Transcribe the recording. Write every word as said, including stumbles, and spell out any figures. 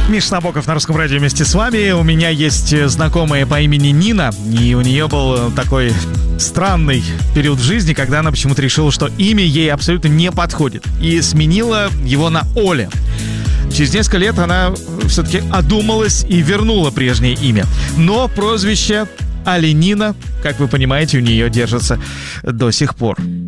Миша Набоков на Русском радио вместе с вами. У меня есть знакомая по имени Нина, и у нее был такой странный период в жизни, когда она почему-то решила, что имя ей абсолютно не подходит, и сменила его на Оля. Через несколько лет она все-таки одумалась и вернула прежнее имя. Но прозвище Оленина, как вы понимаете, у нее держится до сих пор.